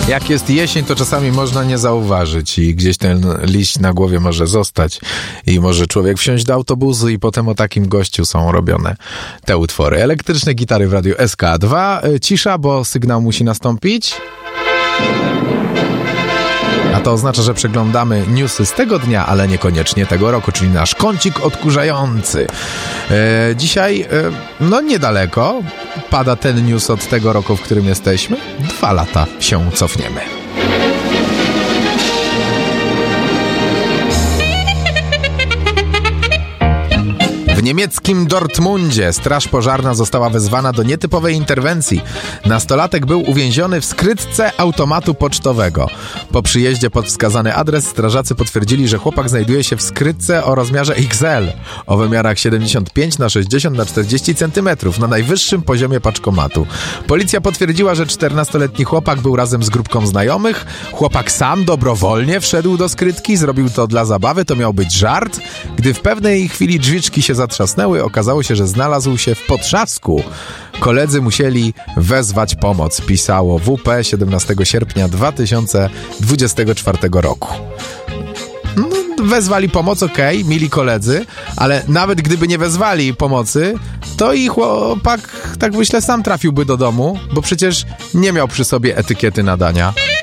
Jak jest jesień, to czasami można nie zauważyć i gdzieś ten liść na głowie może zostać i może człowiek wsiąść do autobusu i potem o takim gościu są robione te utwory. Elektryczne gitary w radiu SK2. Cisza, bo sygnał musi nastąpić. A to oznacza, że przeglądamy newsy z tego dnia, ale niekoniecznie tego roku, czyli nasz kącik odkurzający. Dzisiaj, niedaleko, pada ten news od tego roku, w którym jesteśmy. 2 lata się cofniemy. W niemieckim Dortmundzie straż pożarna została wezwana do nietypowej interwencji. Nastolatek był uwięziony w skrytce automatu pocztowego. Po przyjeździe pod wskazany adres strażacy potwierdzili, że chłopak znajduje się w skrytce o rozmiarze XL, o wymiarach 75x60x40 cm, na najwyższym poziomie paczkomatu. Policja potwierdziła, że 14-letni chłopak był razem z grupką znajomych. Chłopak sam dobrowolnie wszedł do skrytki, zrobił to dla zabawy, to miał być żart. Gdy w pewnej chwili drzwiczki się zatrzasnęły, okazało się, że znalazł się w potrzasku. Koledzy musieli wezwać pomoc, pisało WP 17 sierpnia 2024 roku. Wezwali pomoc, okej, mili koledzy, ale nawet gdyby nie wezwali pomocy, to i chłopak, tak myślę, sam trafiłby do domu, bo przecież nie miał przy sobie etykiety nadania.